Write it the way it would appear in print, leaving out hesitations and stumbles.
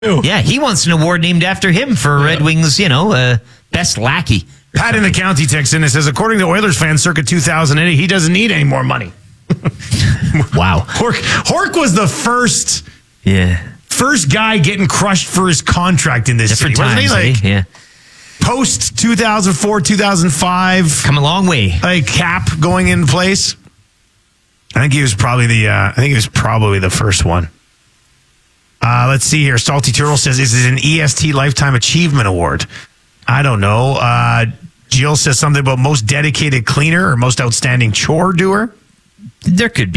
Yeah, he wants an award named after him for Red Wings, best lackey. Pat in the county texts in and says, according to Oilers fans circa 2008, he doesn't need any more money. Wow. Hork was the first guy getting crushed for his contract in this Different city. times, Wasn't he? yeah. Post 2004, 2005. Come a long way. A cap going in place. I think he was probably the first one. Let's see here. Salty Turtle says, is it an EST Lifetime Achievement Award? I don't know. Jill says something about most dedicated cleaner or most outstanding chore doer. There could